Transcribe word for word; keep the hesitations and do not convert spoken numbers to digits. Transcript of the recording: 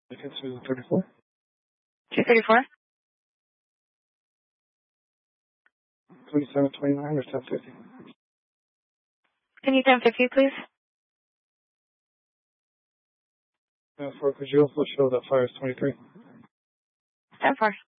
Okay, so thirty-four. two thirty-four. twenty-seven twenty-nine or ten fifty? Can you ten fifty, please? Uh, for, could you also show that fire is twenty-three? ten four.